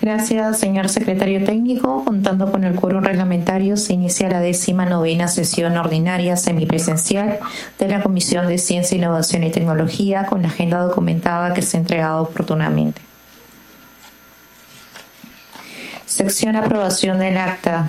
Gracias, señor secretario técnico. Contando con el quórum reglamentario, se inicia la 19ª sesión ordinaria semipresencial de la Comisión de Ciencia, Innovación y Tecnología, con la agenda documentada que se ha entregado oportunamente. Sección aprobación del acta.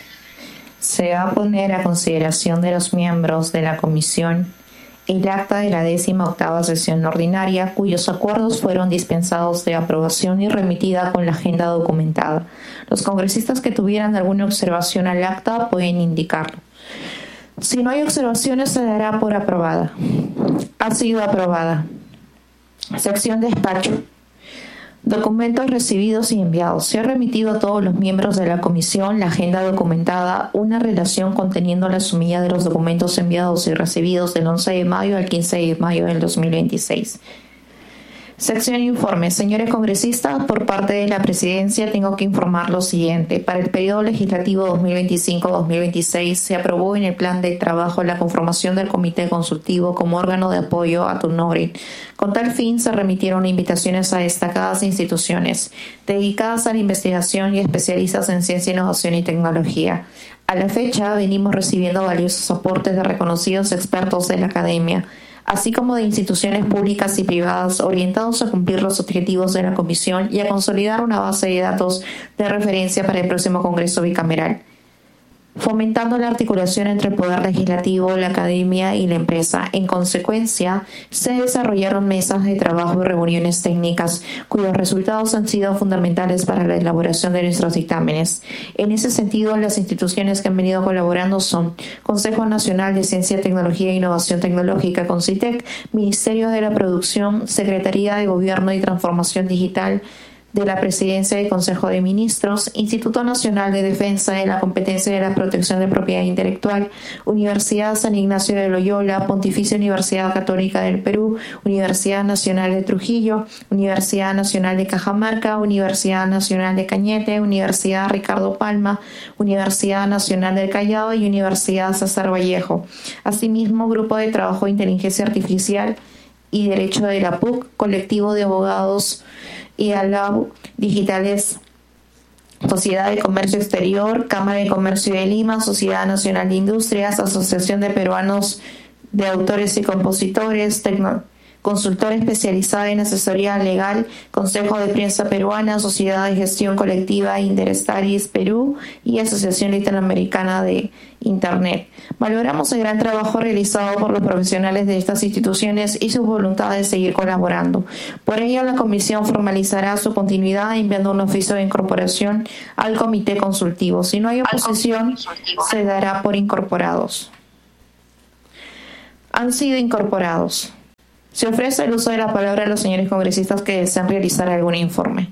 Se va a poner a consideración de los miembros de la comisión el acta de la 18ª sesión ordinaria, cuyos acuerdos fueron dispensados de aprobación y remitida con la agenda documentada. Los congresistas que tuvieran alguna observación al acta pueden indicarlo. Si no hay observaciones, se dará por aprobada. Ha sido aprobada. Sección despacho. Documentos recibidos y enviados. Se ha remitido a todos los miembros de la comisión la agenda documentada, una relación conteniendo la sumilla de los documentos enviados y recibidos del 11 de mayo al 15 de mayo del 2026. Sección informe. Señores congresistas, por parte de la Presidencia tengo que informar lo siguiente. Para el periodo legislativo 2025-2026 se aprobó en el plan de trabajo la conformación del Comité Consultivo como órgano de apoyo a TUNORI. Con tal fin se remitieron invitaciones a destacadas instituciones dedicadas a la investigación y especialistas en ciencia, innovación y tecnología. A la fecha venimos recibiendo valiosos aportes de reconocidos expertos de la academia, así como de instituciones públicas y privadas orientados a cumplir los objetivos de la Comisión y a consolidar una base de datos de referencia para el próximo Congreso bicameral, fomentando la articulación entre el Poder Legislativo, la Academia y la empresa. En consecuencia, se desarrollaron mesas de trabajo y reuniones técnicas, cuyos resultados han sido fundamentales para la elaboración de nuestros dictámenes. En ese sentido, las instituciones que han venido colaborando son Consejo Nacional de Ciencia, Tecnología e Innovación Tecnológica, CONCITEC, Ministerio de la Producción, Secretaría de Gobierno y Transformación Digital de la Presidencia del Consejo de Ministros, Instituto Nacional de Defensa de la Competencia de la Protección de Propiedad Intelectual, Universidad San Ignacio de Loyola, Pontificia Universidad Católica del Perú, Universidad Nacional de Trujillo, Universidad Nacional de Cajamarca, Universidad Nacional de Cañete, Universidad Ricardo Palma, Universidad Nacional del Callao y Universidad César Vallejo. Asimismo, Grupo de Trabajo de Inteligencia Artificial y Derecho de la PUC, Colectivo de Abogados y ALAU Digitales, Sociedad de Comercio Exterior, Cámara de Comercio de Lima, Sociedad Nacional de Industrias, Asociación de Peruanos de Autores y Compositores, Consultora especializada en asesoría legal, Consejo de Prensa Peruana, Sociedad de Gestión Colectiva Interestaris Perú y Asociación Latinoamericana de Internet. Valoramos el gran trabajo realizado por los profesionales de estas instituciones y su voluntad de seguir colaborando. Por ello, la Comisión formalizará su continuidad enviando un oficio de incorporación al Comité Consultivo. Si no hay oposición, se dará por incorporados. Han sido incorporados. Se ofrece el uso de la palabra a los señores congresistas que desean realizar algún informe.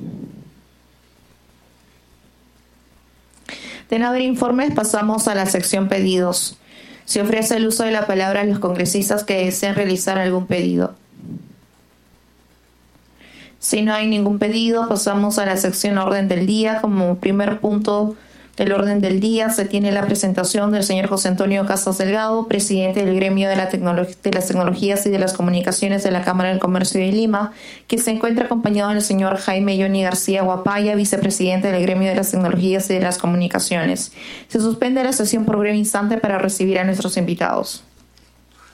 De no haber informes, pasamos a la sección pedidos. Se ofrece el uso de la palabra a los congresistas que desean realizar algún pedido. Si no hay ningún pedido, pasamos a la sección orden del día. Como primer punto del orden del día se tiene la presentación del señor José Antonio Casas Delgado, presidente del Gremio de las Tecnologías y de las Comunicaciones de la Cámara del Comercio de Lima, que se encuentra acompañado del señor Jaime Johnny García Guapaya, vicepresidente del Gremio de las Tecnologías y de las Comunicaciones. Se suspende la sesión por breve instante para recibir a nuestros invitados.